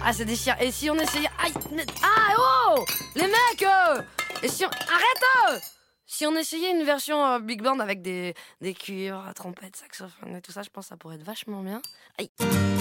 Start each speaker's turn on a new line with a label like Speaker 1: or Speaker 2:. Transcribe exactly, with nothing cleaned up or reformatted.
Speaker 1: Ah, c'est déchirant. Et si on essayait... Aïe. Ah, oh. Les mecs euh... Et si on... Arrête euh Si on essayait une version euh, big band avec des, des cuivres, trompettes, saxophones et tout ça, je pense que ça pourrait être vachement bien. Aïe.